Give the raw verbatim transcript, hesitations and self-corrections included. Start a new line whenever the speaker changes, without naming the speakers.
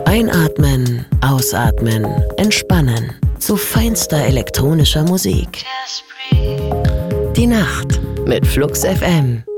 Einatmen, ausatmen, entspannen. Zu feinster elektronischer Musik. Die Nacht mit Flux F M.